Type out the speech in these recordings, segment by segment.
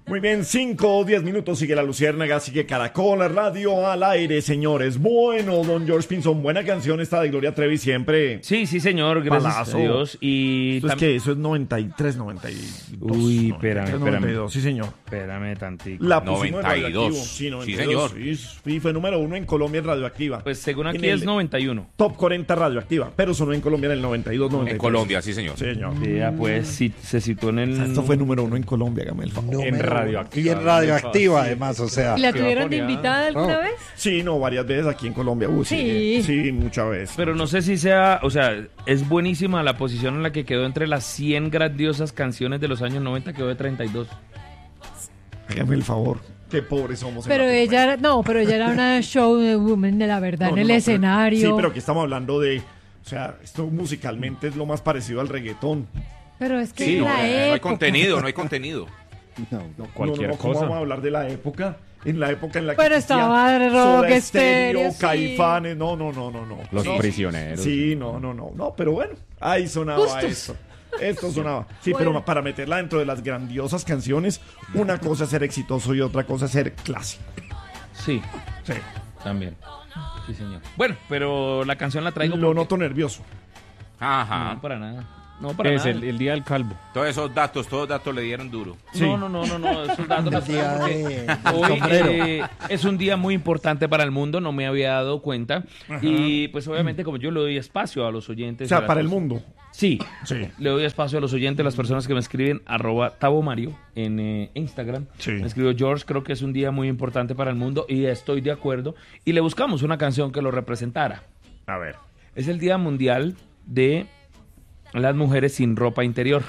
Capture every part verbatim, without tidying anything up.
Muy bien, cinco o diez minutos, sigue La Luciérnaga, sigue Caracol, Radio al aire, señores. Bueno, don George Pinzón, buena canción esta de Gloria Trevi siempre. Sí, sí, señor, gracias Palazo. a Dios. Y ¿Eso es tam- qué? Eso es noventa y tres, noventa y dos. Uy, noventa y tres, espérame, noventa y dos, sí, señor. Espérame tantico. La pusimos en noventa y dos. Radioactivo. Sí, Sí, noventa y señor. dos. Sí, sí, fue número uno en Colombia en Radioactiva. Pues según En aquí el es noventa y uno. Top cuarenta Radioactiva, pero sonó en Colombia en el noventa y dos, noventa y tres. En Colombia, sí, señor. Sí, señor. Ya, pues sí, se situó en O el... sea, esto fue número uno en Colombia, hágame el favor. Número uno. Radioactiva. Y en radioactiva, además, o sea. ¿Y la tuvieron de California. invitada alguna Oh. vez? Sí, no, varias veces aquí en Colombia. Uy, sí. Sí. Sí, muchas veces. Pero no sé si sea, o sea, es buenísima la posición en la que quedó entre las cien grandiosas canciones de los años noventa, quedó de treinta y dos. Hágame el favor. Qué pobres somos. en Pero Latinoamérica. ella, era- no, pero ella era una show de woman de la verdad No, en no, el no, pero- escenario. sí, pero aquí estamos hablando de. O sea, esto musicalmente es lo más parecido al reggaetón. Pero es que Sí, en no, la no hay época. contenido, no hay contenido. No, no. Cualquier No, no, ¿cómo cosa. vamos a hablar de la época? En la época en la que. Pero existía estaba Rock Soda Estéreo, Stereo, sí. Caifanes. No, no, no, no, no. Los No. prisioneros. Sí, no, no, no. No, pero bueno, ahí sonaba Justos. esto. Esto sonaba. Sí, Bueno. pero para meterla dentro de las grandiosas canciones, una cosa es ser exitoso y otra cosa es ser clásico. Sí, Sí. también. Sí, señor. Bueno, pero la canción la traigo Lo porque- noto nervioso. Ajá. No, para nada. No, para Es nada. el, el día del calvo. Todos esos datos, todos los datos le dieron duro. Sí. No, no, no, no, no, esos datos los El día traigo de- porque del hoy sombrero. eh, es un día muy importante para el mundo, no me había dado cuenta. Y pues obviamente como yo le doy espacio a los oyentes. O sea, a las para el personas- mundo. Sí, Sí. le doy espacio a los oyentes, las personas que me escriben, arroba tabomario en eh, Instagram. Sí. Me escribió George, creo que es un día muy importante para el mundo y estoy de acuerdo. Y le buscamos una canción que lo representara. A ver. Es el Día Mundial de las Mujeres sin ropa interior.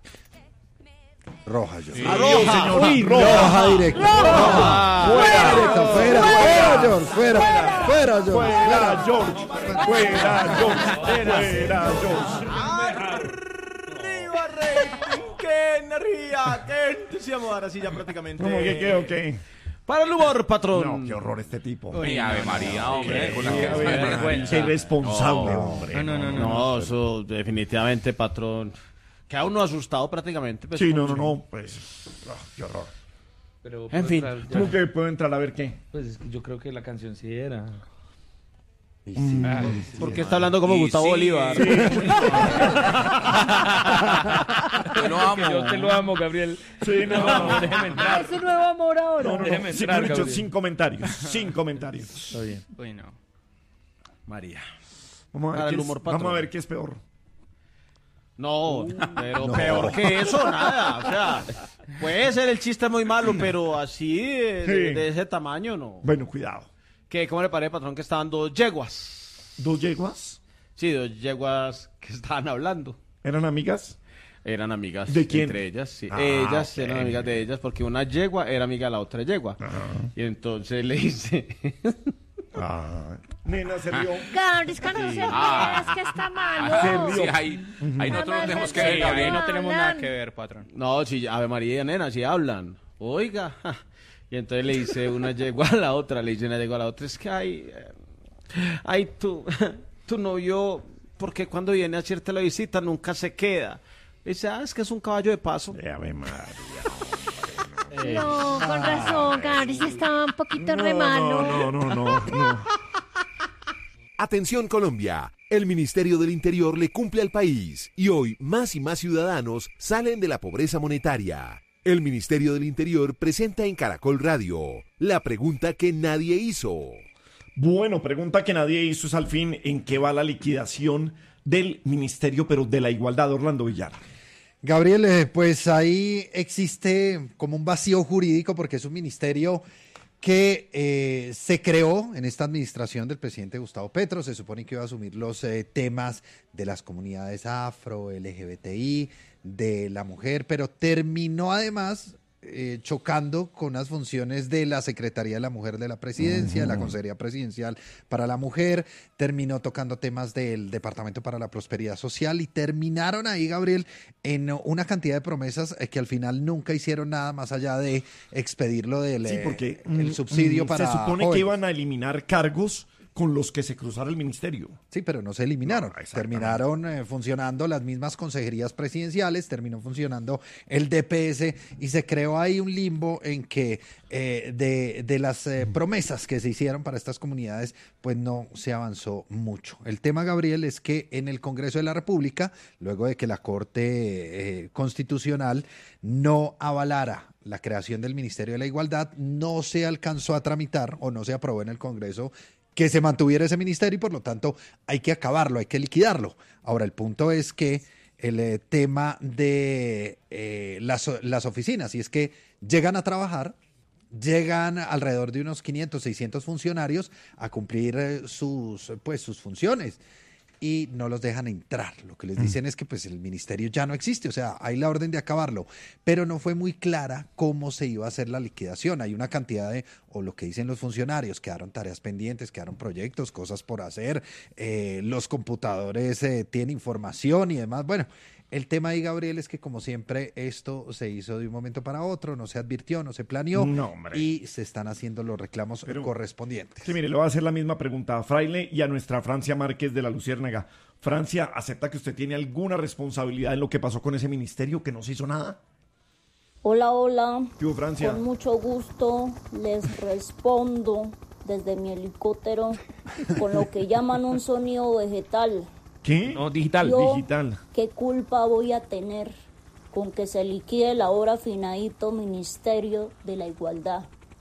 Roja, yo. Adiós, señora. Uy, Roja. roja directa. Roja. Fuera, directa, fuera, fuera, George, fuera, fuera, George. Fuera, George. Fuera, George. Fuera, George. ¡Arriba, rating! ¡Qué energía! ¡Qué entusiasmo! Ahora sí, ya prácticamente. ¿Cómo que qué o qué? Para el humor, patrón. No, qué horror este tipo. Uy, Ave María, hombre. con la Qué que- vergüenza. Qué irresponsable, No. hombre. No, no, no, No, eso definitivamente, patrón. Queda uno asustado prácticamente. pues, Sí, no, como no, si- no. Pues, ah, qué horror. Pero, En pero, fin. claro, ya- ¿Cómo que puedo entrar a ver qué? Pues es que yo creo que la canción sí era. Y sí. ¿Por qué está hablando como Y Gustavo sí. Bolívar? Yo lo amo. Que yo te lo amo, Gabriel. Sí, no, no, Déjeme Ah, entrar. es un nuevo amor ahora. no, no, Déjeme sí, entrar, mejor dicho, Gabriel. sin comentarios. Sin comentarios. Está bien. Bueno. María. Vamos a Para ver, el qué es, humor, vamos a patrón. ver qué es peor. No, pero peor que eso, nada. O sea, puede ser el chiste muy malo, pero así de, de- Sí. de ese tamaño no. Bueno, cuidado. ¿Qué, ¿Cómo le parece, patrón, que estaban dos yeguas? ¿Dos yeguas? Sí, dos yeguas que estaban hablando. ¿Eran amigas? Eran amigas ¿De quién? entre ellas, sí. Ah, ellas ok. eran amigas de ellas porque una yegua era amiga de la otra yegua. Y entonces le dice... Ah, nena, se rió. Gabri, es que no se Ah. es que está Se malo. rió. Sí, ahí, ahí nosotros no tenemos que Sí, ver, Gabriel. ahí no tenemos nada que ver, patrón. No, si Ave María y nena, si hablan. Oiga. ja. Y entonces le dice una yegua a la otra, le dice una yegua a la otra, es que ay, eh, ay, tu, tu novio, porque cuando viene a hacerte la visita nunca se queda. Dice, ah, es que es un caballo de paso. Eh, Ave María. No, con razón, Gabri, sí estaba un poquito re malo. No, no, no, no, no. Atención Colombia, el Ministerio del Interior le cumple al país y hoy más y más ciudadanos salen de la pobreza monetaria. El Ministerio del Interior presenta en Caracol Radio la pregunta que nadie hizo. Bueno, pregunta que nadie hizo es al fin en qué va la liquidación del Ministerio, pero de la Igualdad, Orlando Villar. Gabriel, eh, pues ahí existe como un vacío jurídico porque es un ministerio que eh, se creó en esta administración del presidente Gustavo Petro. Se supone que iba a asumir los eh, temas de las comunidades afro, L G B T I, de la mujer, pero terminó además eh, chocando con las funciones de la Secretaría de la Mujer de la Presidencia, de la Consejería Presidencial para la Mujer, terminó tocando temas del Departamento para la Prosperidad Social y terminaron ahí, Gabriel, en una cantidad de promesas eh, que al final nunca hicieron nada más allá de expedirlo del Sí, eh, porque el mm, subsidio mm, para se supone jóvenes. que iban a eliminar cargos con los que se cruzara el ministerio. Sí, pero no se eliminaron. No, exactamente. Terminaron eh, funcionando las mismas consejerías presidenciales, terminó funcionando el D P S y se creó ahí un limbo en que eh, de, de las eh, promesas que se hicieron para estas comunidades, pues no se avanzó mucho. El tema, Gabriel, es que en el Congreso de la República, luego de que la Corte eh, Constitucional no avalara la creación del Ministerio de la Igualdad, no se alcanzó a tramitar o no se aprobó en el Congreso que se mantuviera ese ministerio y por lo tanto hay que acabarlo, hay que liquidarlo. Ahora, el punto es que el eh, tema de eh, las, las oficinas, y es que llegan a trabajar, llegan alrededor de unos quinientos, seiscientos funcionarios a cumplir eh, sus, pues, sus funciones y no los dejan entrar. Lo que les dicen es que pues el ministerio ya no existe, o sea, hay la orden de acabarlo, pero no fue muy clara cómo se iba a hacer la liquidación. Hay una cantidad de, o lo que dicen los funcionarios, quedaron tareas pendientes, quedaron proyectos, cosas por hacer, eh, los computadores eh, tienen información y demás. Bueno, el tema ahí, Gabriel, es que como siempre esto se hizo de un momento para otro, no se advirtió, no se planeó No, hombre. y se están haciendo los reclamos Pero- correspondientes. Sí, mire, le voy a hacer la misma pregunta a Fraile y a nuestra Francia Márquez de la Luciérnaga. Francia, ¿acepta que usted tiene alguna responsabilidad en lo que pasó con ese ministerio, que no se hizo nada? Hola, hola. ¿Qué hubo, Francia? Con mucho gusto les respondo desde mi helicóptero con lo que llaman un sonido vegetal. ¿Qué? No, digital. Yo, Digital. ¿qué culpa voy a tener con que se liquide el ahora finadito Ministerio de la Igualdad?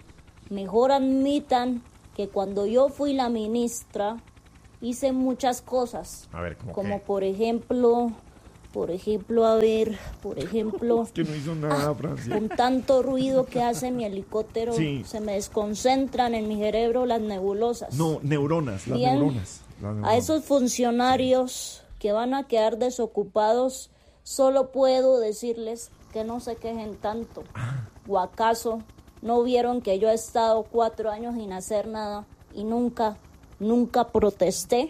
Mejor admitan que cuando yo fui la ministra hice muchas cosas. A ver, ¿cómo Como qué? por ejemplo, por ejemplo, a ver, por ejemplo... Es que no hizo nada, Francia. Con tanto ruido que hace mi helicóptero, Sí. se me desconcentran en mi cerebro las nebulosas. No, neuronas, las Bien. neuronas. las A neuronas. esos funcionarios que van a quedar desocupados, solo puedo decirles que no se quejen tanto. Ah. ¿O acaso no vieron que yo he estado cuatro años sin hacer nada y nunca, nunca protesté?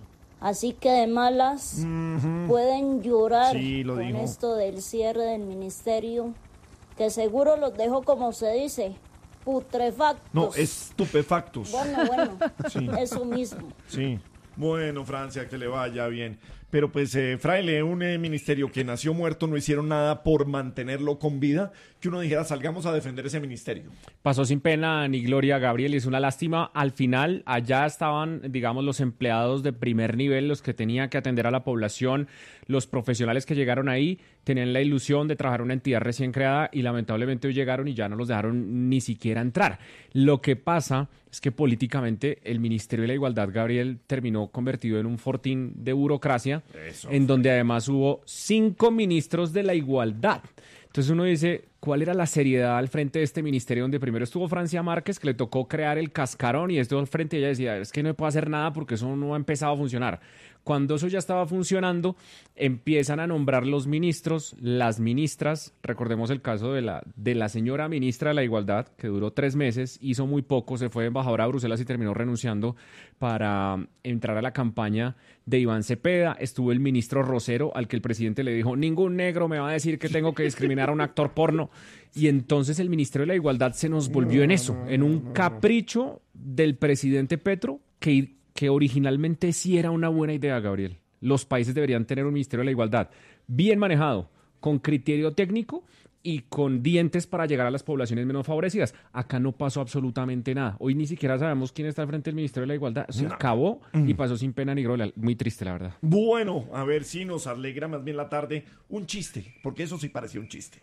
Así que de malas pueden llorar Sí, lo con dijo. esto del cierre del ministerio, que seguro los dejo, como se dice, putrefactos. No, estupefactos. Bueno, bueno, Sí. eso mismo. Sí. Bueno, Francia, que le vaya bien. Pero pues, eh, Fraile, un eh, ministerio que nació muerto, no hicieron nada por mantenerlo con vida, que uno dijera, salgamos a defender ese ministerio. Pasó sin pena ni gloria, Gabriel, y es una lástima. Al final, allá estaban, digamos, los empleados de primer nivel, los que tenían que atender a la población, los profesionales que llegaron ahí, tenían la ilusión de trabajar en una entidad recién creada y lamentablemente hoy llegaron y ya no los dejaron ni siquiera entrar. Lo que pasa es que políticamente el Ministerio de la Igualdad, Gabriel, terminó convertido en un fortín de burocracia, Eso. en donde además hubo cinco ministros de la igualdad. Entonces uno dice, ¿cuál era la seriedad al frente de este ministerio donde primero estuvo Francia Márquez, que le tocó crear el cascarón, y esto al frente ella decía, es que no puedo hacer nada porque eso no ha empezado a funcionar? Cuando eso ya estaba funcionando, empiezan a nombrar los ministros, las ministras. Recordemos el caso de la, de la señora ministra de la Igualdad, que duró tres meses, hizo muy poco, se fue embajadora a Bruselas y terminó renunciando para entrar a la campaña de Iván Cepeda. Estuvo el ministro Rosero, al que el presidente le dijo, ningún negro me va a decir que tengo que discriminar a un actor porno. Y entonces el Ministerio de la Igualdad se nos volvió en eso, en un capricho del presidente Petro que... que originalmente sí era una buena idea, Gabriel. Los países deberían tener un Ministerio de la Igualdad bien manejado, con criterio técnico y con dientes para llegar a las poblaciones menos favorecidas. Acá no pasó absolutamente nada. Hoy ni siquiera sabemos quién está al frente del Ministerio de la Igualdad. Se No. acabó y pasó sin pena ni gloria. Muy triste, la verdad. Bueno, a ver si nos alegra más bien la tarde un chiste, porque eso sí parecía un chiste.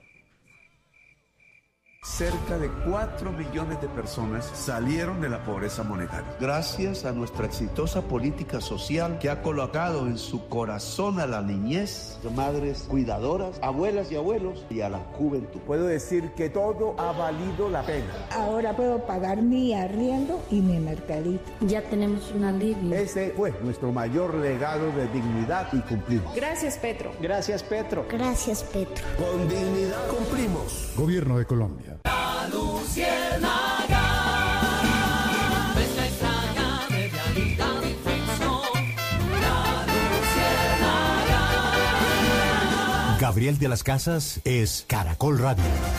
Cerca de cuatro millones de personas salieron de la pobreza monetaria. Gracias a nuestra exitosa política social que ha colocado en su corazón a la niñez, madres cuidadoras, abuelas y abuelos y a la juventud. Puedo decir que todo ha valido la pena. Ahora puedo pagar mi arriendo y mi mercadito. Ya tenemos un alivio. Ese fue nuestro mayor legado de dignidad y cumplimos. Gracias, Petro. Gracias, Petro. Gracias, Petro. Con dignidad cumplimos. Gobierno de Colombia. Gabriel de las Casas es Caracol Radio.